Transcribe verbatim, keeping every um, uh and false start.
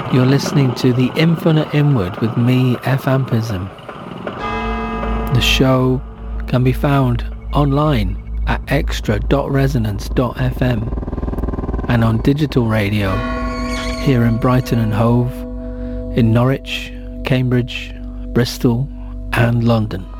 You're listening to The Infinite Inward with me, F. Ampism. The show can be found online at extra dot resonance dot f m and on digital radio here in Brighton and Hove, in Norwich, Cambridge, Bristol and London.